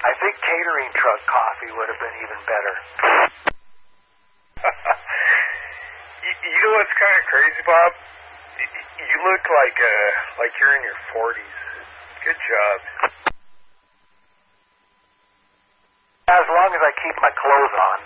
I think catering truck coffee would have been even better. You know what's kind of crazy, Bob? You look like you're in your 40s. Good job. As long as I keep my clothes on.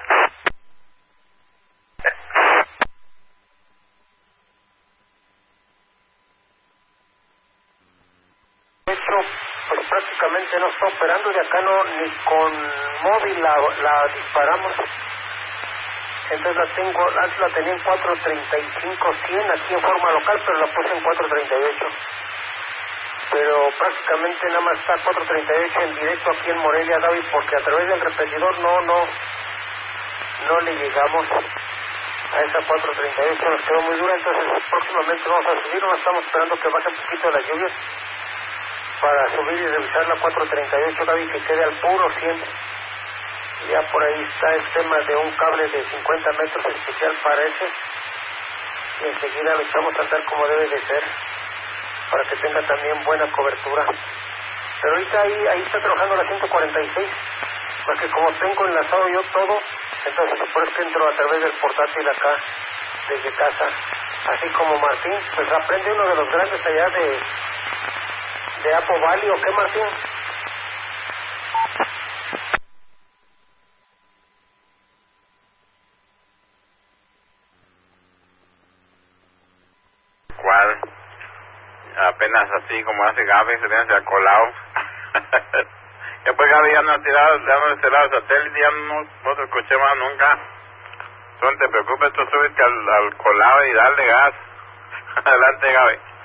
De hecho, pues prácticamente no está operando, de acá no, ni con móvil la disparamos. Entonces la tengo, antes la tenía en 435-100 aquí en forma local, pero la puse en 438. Pero prácticamente nada más está 438 en directo aquí en Morelia, David, porque a través del repetidor no le llegamos a esa 438, nos quedó muy dura. Entonces próximamente vamos a subir, no estamos esperando que baje un poquito las lluvias para subir y revisar la 438, David, que quede al puro 100. Ya por ahí está el tema de un cable de 50 metros especial para ese, y enseguida lo echamos a andar como debe de ser, para que tenga también buena cobertura. Pero ahorita ahí está trabajando la 146, porque como tengo enlazado yo todo, entonces por eso que entro a través del portátil acá, desde casa. Así como Martín, pues aprende uno de los grandes allá de Apple Valley, ¿o qué, Martín? ¿Cuál? Apenas así como hace Gaby, se viene hacia colado. Después Gaby ya no ha tirado el satélite, ya no te escuché más nunca. Tú no te preocupes, tú súbete al colado y dale gas. Adelante, Gaby.